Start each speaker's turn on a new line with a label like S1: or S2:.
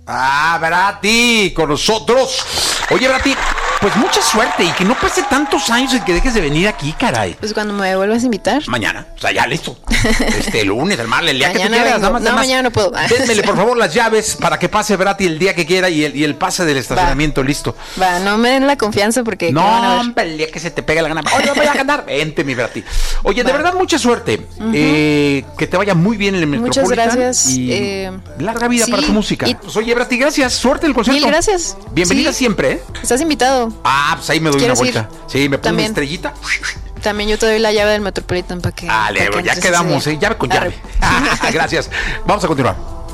S1: Ah, Brati, con nosotros. Oye, Brati, pues mucha suerte y que no pase tantos años en que dejes de venir aquí, caray.
S2: Pues cuando me vuelvas a invitar.
S1: Mañana, o sea, ya listo. El lunes, el martes, el día
S2: Mañana
S1: que tú quieras.
S2: vengo.
S1: Nada más.
S2: Mañana no puedo.
S1: Démele, por favor, las llaves para que pase Brati el día que quiera y el pase del estacionamiento, listo.
S2: Va, no me den la confianza porque...
S1: No, hombre, el día que se te pegue la gana. Oye, voy a ganar. Vente, mi Brati. Oye, de verdad, mucha suerte. Que te vaya muy bien en el Metropolitan.
S2: Muchas gracias.
S1: Y larga vida
S2: sí,
S1: para tu música. Pues, oye, Brati, gracias. Suerte en el concierto.
S2: Mil gracias.
S1: Bienvenida
S2: Sí.
S1: siempre, ¿eh?
S2: Estás invitado.
S1: Ah, pues ahí me doy una vuelta. Sí, me pongo una
S2: También.
S1: estrellita.
S2: También yo te doy la llave del Metropolitan para que...
S1: Dale,
S2: para que
S1: ya
S2: entres
S1: quedamos,
S2: ese día.
S1: llave con llave. Gracias. Vamos a continuar.